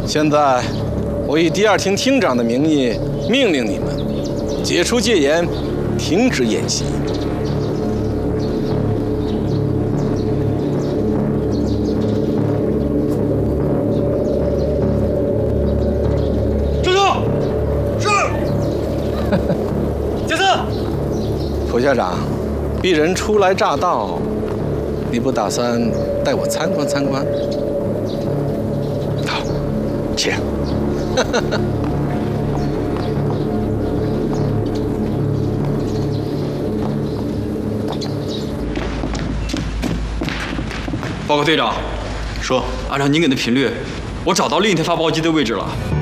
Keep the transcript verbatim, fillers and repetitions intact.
现在，我以第二厅厅长的名义命令你们解除戒严，停止演习。 住手！是。解散。 蒲校长，鄙人初来乍到，你不打算带我参观参观？好，请。 报告队长，说按照您给的频率，我找到另一台发报机的位置了。